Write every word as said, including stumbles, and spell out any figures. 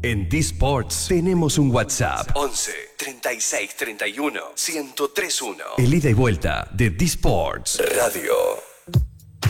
En D-Sports tenemos un WhatsApp once, treinta y seis, treinta y uno, ciento tres uno. El ida y vuelta de D-Sports Radio.